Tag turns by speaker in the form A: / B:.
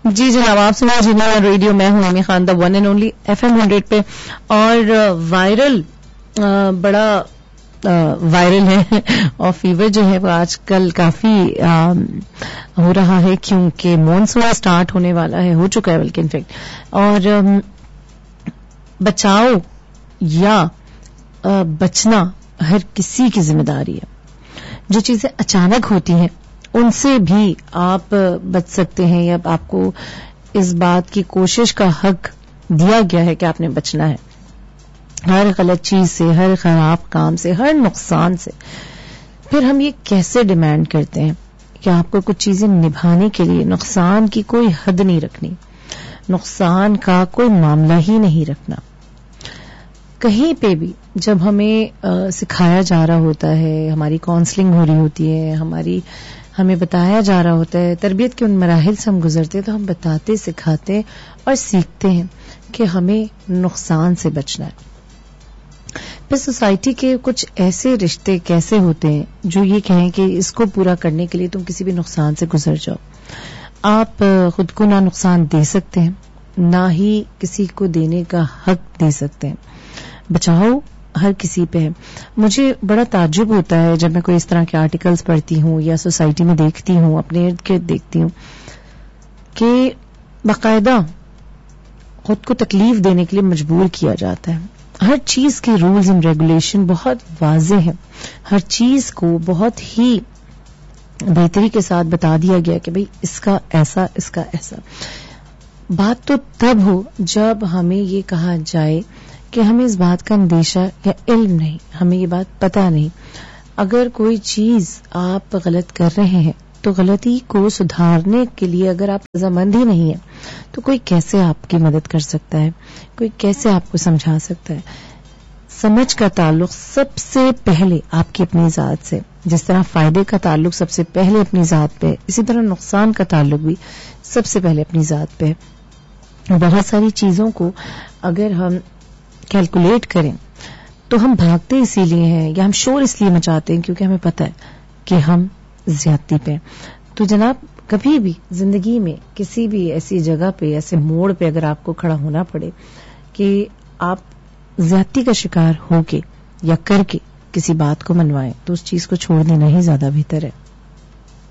A: جی جناب، آپ سنا جنا ریڈیو، میں ہوں امی Khan, the one and only FM 100 پہ. اور وائرل بڑا وائرل ہے، اور فیور جو ہے وہ آج کل کافی ہو رہا ہے، کیونکہ مونسون سٹارٹ ہونے والا ہے، ہو چکا ہے بلکہ انفیکٹ. اور بچاؤ یا بچنا ہر کسی کی ذمہ داری ہے. جو چیزیں اچانک ہوتی ہیں ان سے بھی آپ بچ سکتے ہیں، یا آپ کو اس بات کی کوشش کا حق دیا گیا ہے کہ آپ نے بچنا ہے ہر غلط چیز سے، ہر خراب کام سے، ہر نقصان سے. پھر ہم یہ کیسے ڈیمانڈ کرتے ہیں کہ آپ کو کچھ چیزیں نبھانے کے لیے نقصان کی کوئی حد نہیں رکھنی، نقصان کا کوئی معاملہ ہی نہیں رکھنا. کہیں پہ بھی جب ہمیں سکھایا جا رہا ہوتا ہے، ہماری کاؤنسلنگ ہو رہی ہوتی ہے، ہمیں بتایا جا رہا ہوتا ہے، تربیت کے ان مراحل سے ہم گزرتے ہیں، تو ہم بتاتے، سکھاتے اور سیکھتے ہیں کہ ہمیں نقصان سے بچنا ہے. پھر سوسائٹی کے کچھ ایسے رشتے کیسے ہوتے ہیں جو یہ کہیں کہ اس کو پورا کرنے کے لیے تم کسی بھی نقصان سے گزر جاؤ. آپ خود کو نہ نقصان دے سکتے ہیں، نہ ہی کسی کو دینے کا حق دے سکتے ہیں. بچاؤ ہر کسی پہ ہے. مجھے بڑا تعجب ہوتا ہے جب میں کوئی اس طرح کے آرٹیکلز پڑھتی ہوں یا سوسائٹی میں دیکھتی ہوں، اپنے ارد گرد دیکھتی ہوں، کہ باقاعدہ خود کو تکلیف دینے کے لیے مجبور کیا جاتا ہے. ہر چیز کے رولز اینڈ ریگولیشن بہت واضح ہیں، ہر چیز کو بہت ہی بہتری کے ساتھ بتا دیا گیا کہ بھئی اس کا ایسا، اس کا ایسا. بات تو تب ہو جب ہمیں یہ کہا جائے کہ ہمیں اس بات کا اندیشہ یا علم نہیں، ہمیں یہ بات پتہ نہیں. اگر کوئی چیز آپ غلط کر رہے ہیں تو غلطی کو سدھارنے کے لیے اگر آپ رضامند ہی نہیں ہیں تو کوئی کیسے آپ کی مدد کر سکتا ہے، کوئی کیسے آپ کو سمجھا سکتا ہے. سمجھ کا تعلق سب سے پہلے آپ کی اپنی ذات سے، جس طرح فائدے کا تعلق سب سے پہلے اپنی ذات پہ، اسی طرح نقصان کا تعلق بھی سب سے پہلے اپنی ذات پہ. بہت ساری چیزوں کو اگر ہم کیلکولیٹ کریں تو ہم بھاگتے اسی لیے ہیں یا ہم شور اس لیے مچاتے ہیں کیونکہ ہمیں پتہ ہے کہ ہم زیادتی پہ. تو جناب کبھی بھی زندگی میں کسی بھی ایسی جگہ پہ، ایسے موڑ پہ اگر آپ کو کھڑا ہونا پڑے کہ آپ زیادتی کا شکار ہو کے یا کر کے کسی بات کو منوائیں، تو اس چیز کو چھوڑ دینا ہی زیادہ بہتر ہے.